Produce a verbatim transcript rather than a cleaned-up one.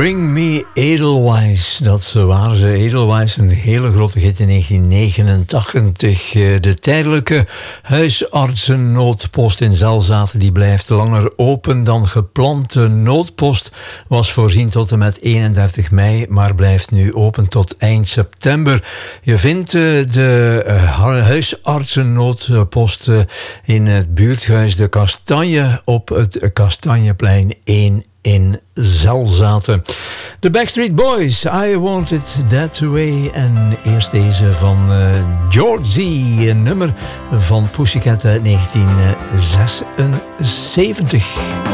Bring Me Edelweiss. Dat waren ze, Edelweiss, een hele grote hit in negentien negenentachtig. De tijdelijke huisartsennoodpost in Zelzaten die blijft langer open dan gepland. De noodpost was voorzien tot en met eenendertig mei, maar blijft nu open tot eind september. Je vindt de huisartsennoodpost in het buurthuis De Kastanje op het Kastanjeplein één in Zelzaten. De Backstreet Boys, I Want It That Way. En eerst deze van uh, George Z, een nummer van Pussycat uit negentien zesenzeventig.